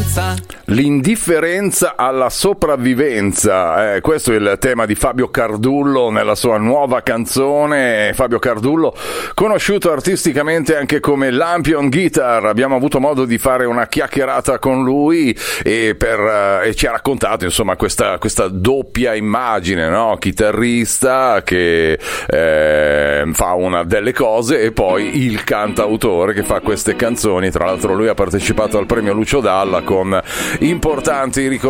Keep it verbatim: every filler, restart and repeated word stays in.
l'indifferenza. L'indifferenza alla sopravvivenza, eh, questo è il tema di Fabio Cardullo nella sua nuova canzone. Fabio Cardullo, conosciuto artisticamente anche come Lampion Guitar, abbiamo avuto modo di fare una chiacchierata con lui e, per, e ci ha raccontato insomma questa, questa doppia immagine, no? Chitarrista che eh, fa una delle cose e poi il cantautore che fa queste canzoni. Tra l'altro lui ha partecipato al premio Lucio Dalla con importanti riconoscimenti